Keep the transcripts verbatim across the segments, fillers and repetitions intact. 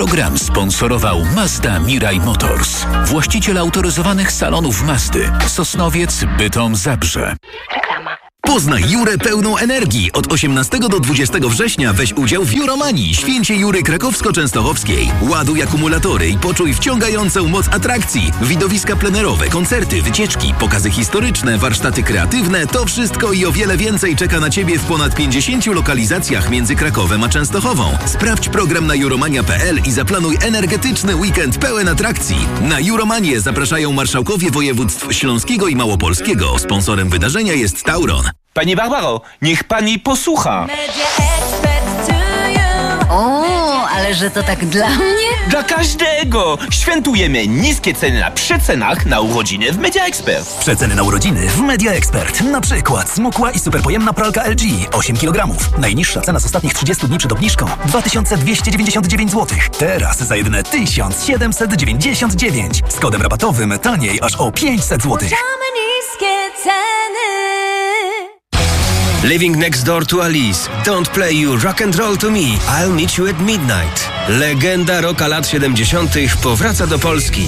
Program sponsorował Mazda Mirai Motors. Właściciel autoryzowanych salonów Mazdy. Sosnowiec, Bytom, Zabrze. Reklama. Poznaj Jurę pełną energii. Od osiemnastego do dwudziestego września weź udział w Juromanii, święcie Jury krakowsko-częstochowskiej. Ładuj akumulatory i poczuj wciągającą moc atrakcji. Widowiska plenerowe, koncerty, wycieczki, pokazy historyczne, warsztaty kreatywne. To wszystko i o wiele więcej czeka na Ciebie w ponad pięćdziesięciu lokalizacjach między Krakowem a Częstochową. Sprawdź program na juromania kropka p l i zaplanuj energetyczny weekend pełen atrakcji. Na Juromanię zapraszają marszałkowie województw śląskiego i małopolskiego. Sponsorem wydarzenia jest Tauron. Pani Barbaro, niech pani posłucha. O, ale że to tak dla mnie? Dla każdego! Świętujemy niskie ceny na przecenach na urodziny w Media Expert. Przeceny na urodziny w Media Expert. Na przykład smukła i superpojemna pralka L G osiem kilogramów. Najniższa cena z ostatnich trzydziestu dni przed obniżką dwa tysiące dwieście dziewięćdziesiąt dziewięć złotych. Teraz za jedyne tysiąc siedemset dziewięćdziesiąt dziewięć. Z kodem rabatowym taniej aż o pięćset złotych. niskie ceny. Living Next Door to Alice. Don't play you rock and roll to me. I'll meet you at midnight. Legenda rocka lat siedemdziesiątych powraca do Polski.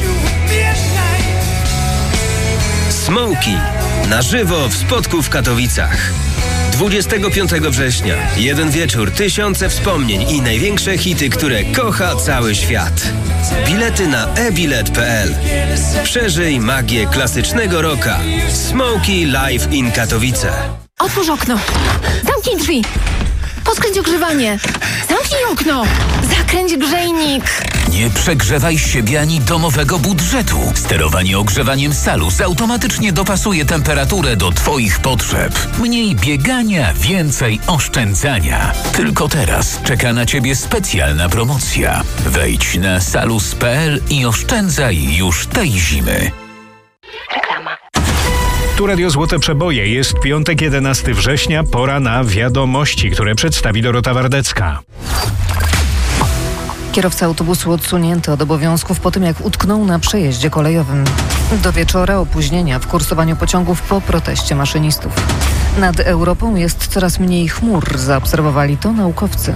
Smokey. Na żywo w Spodku w Katowicach. dwudziestego piątego września. Jeden wieczór, tysiące wspomnień i największe hity, które kocha cały świat. Bilety na e bilet kropka p l. Przeżyj magię klasycznego rocka. Smokey Live in Katowice. Otwórz okno. Zamknij drzwi. Poskręć ogrzewanie. Zamknij okno. Zakręć grzejnik. Nie przegrzewaj siebie ani domowego budżetu. Sterowanie ogrzewaniem Salus automatycznie dopasuje temperaturę do Twoich potrzeb. Mniej biegania, więcej oszczędzania. Tylko teraz czeka na Ciebie specjalna promocja. Wejdź na salus kropka p l i oszczędzaj już tej zimy. Reklama. Tu Radio Złote Przeboje. Jest piątek, jedenastego września, pora na wiadomości, które przedstawi Dorota Wardecka. Kierowca autobusu odsunięty od obowiązków po tym, jak utknął na przejeździe kolejowym. Do wieczora opóźnienia w kursowaniu pociągów po proteście maszynistów. Nad Europą jest coraz mniej chmur, zaobserwowali to naukowcy.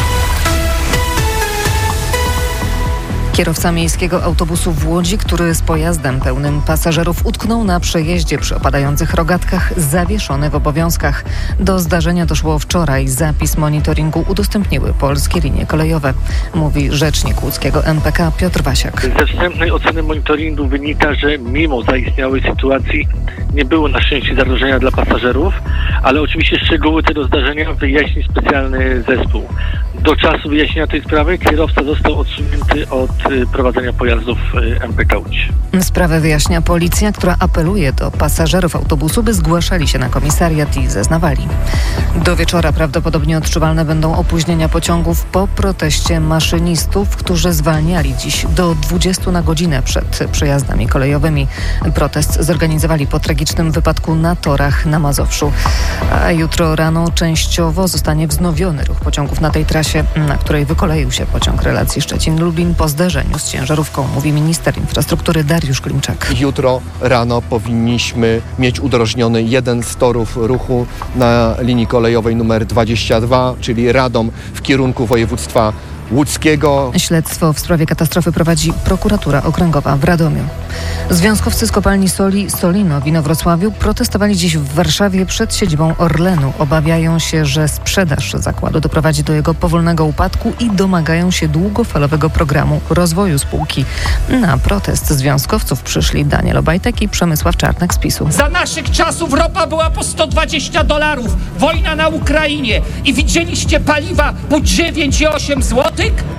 Kierowca miejskiego autobusu w Łodzi, który z pojazdem pełnym pasażerów utknął na przejeździe przy opadających rogatkach, zawieszony w obowiązkach. Do zdarzenia doszło wczoraj. Zapis monitoringu udostępniły Polskie Linie Kolejowe, mówi rzecznik łódzkiego M P K Piotr Wasiak. Ze wstępnej oceny monitoringu wynika, że mimo zaistniałej sytuacji nie było na szczęście zagrożenia dla pasażerów, ale oczywiście szczegóły tego zdarzenia wyjaśni specjalny zespół. Do czasu wyjaśnienia tej sprawy kierowca został odsunięty od prowadzenia pojazdów M P K Łódź. Sprawę wyjaśnia policja, która apeluje do pasażerów autobusu, by zgłaszali się na komisariat i zeznawali. Do wieczora prawdopodobnie odczuwalne będą opóźnienia pociągów po proteście maszynistów, którzy zwalniali dziś do dwudziestu na godzinę przed przejazdami kolejowymi. Protest zorganizowali po tragicznym wypadku na torach na Mazowszu. A jutro rano częściowo zostanie wznowiony ruch pociągów na tej trasie, na której wykoleił się pociąg relacji Szczecin-Lublin po zderzeniu z ciężarówką, mówi minister infrastruktury Dariusz Klimczak. Jutro rano powinniśmy mieć udrożniony jeden z torów ruchu na linii kolejowej numer dwadzieścia dwa, czyli Radom w kierunku województwa łódzkiego. Śledztwo w sprawie katastrofy prowadzi prokuratura okręgowa w Radomiu. Związkowcy z kopalni soli Solino w Inowrocławiu protestowali dziś w Warszawie przed siedzibą Orlenu. Obawiają się, że sprzedaż zakładu doprowadzi do jego powolnego upadku i domagają się długofalowego programu rozwoju spółki. Na protest związkowców przyszli Daniel Obajtek i Przemysław Czarnek z PiSu. Za naszych czasów ropa była po sto dwadzieścia dolarów. Wojna na Ukrainie i widzieliście paliwa po dziewięć i osiem złotych?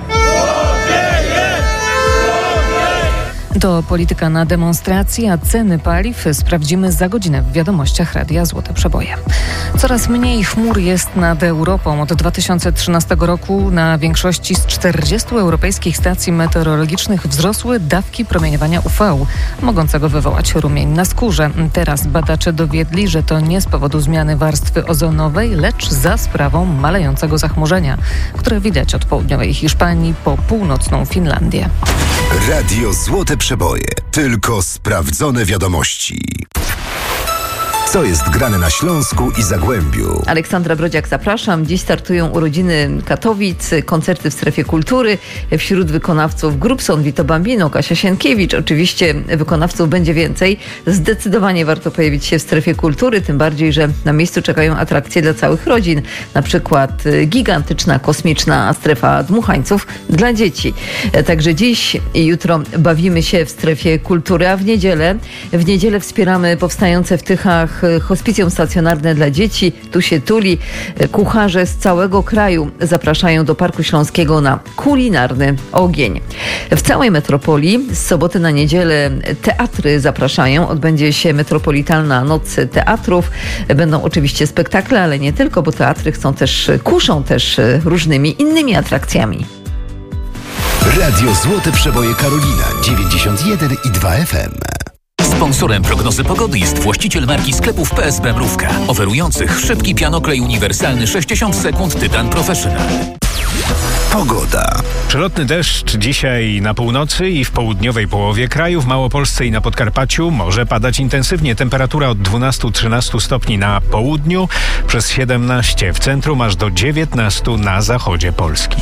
To polityka na demonstracji, a ceny paliw sprawdzimy za godzinę w wiadomościach Radia Złote Przeboje. Coraz mniej chmur jest nad Europą. Od dwa tysiące trzynastego roku na większości z czterdziestu europejskich stacji meteorologicznych wzrosły dawki promieniowania U V, mogącego wywołać rumień na skórze. Teraz badacze dowiedli, że to nie z powodu zmiany warstwy ozonowej, lecz za sprawą malejącego zachmurzenia, które widać od południowej Hiszpanii po północną Finlandię. Radio Złote Przeboje. Tylko sprawdzone wiadomości. Co jest grane na Śląsku i Zagłębiu? Aleksandra Brodziak, zapraszam. Dziś startują urodziny Katowic, koncerty w strefie kultury. Wśród wykonawców grup są Vito Bambino, Kasia Sienkiewicz. Oczywiście wykonawców będzie więcej. Zdecydowanie warto pojawić się w strefie kultury, tym bardziej, że na miejscu czekają atrakcje dla całych rodzin. Na przykład gigantyczna, kosmiczna strefa dmuchańców dla dzieci. Także dziś i jutro bawimy się w strefie kultury, a w niedzielę, w niedzielę wspieramy powstające w Tychach hospicjum stacjonarne dla dzieci. Tu się tuli. Kucharze z całego kraju zapraszają do Parku Śląskiego na kulinarny ogień. W całej metropolii z soboty na niedzielę teatry zapraszają. Odbędzie się Metropolitalna Noc Teatrów. Będą oczywiście spektakle, ale nie tylko, bo teatry chcą też, kuszą też różnymi innymi atrakcjami. Radio Złote Przeboje Karolina dziewięćdziesiąt jeden i dwa F M. Sponsorem prognozy pogody jest właściciel marki sklepów P S B Mrówka, oferujących szybki pianoklej uniwersalny sześćdziesiąt sekund Tytan Professional. Pogoda. Przelotny deszcz dzisiaj na północy i w południowej połowie kraju, w Małopolsce i na Podkarpaciu może padać intensywnie. Temperatura od dwunastu do trzynastu stopni na południu, przez siedemnaście w centrum, aż do dziewiętnastu na zachodzie Polski.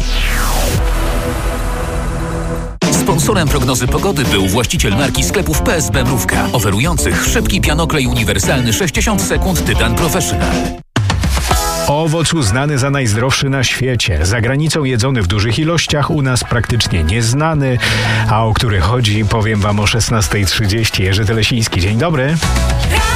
Sponsorem prognozy pogody był właściciel marki sklepów P S B Mrówka, oferujących szybki pianoklej uniwersalny sześćdziesiąt sekund Tytan Professional. Owoc uznany za najzdrowszy na świecie. Za granicą jedzony w dużych ilościach, u nas praktycznie nieznany. A o który chodzi, powiem wam o szesnasta trzydzieści. Jerzy Telesiński. Dzień dobry.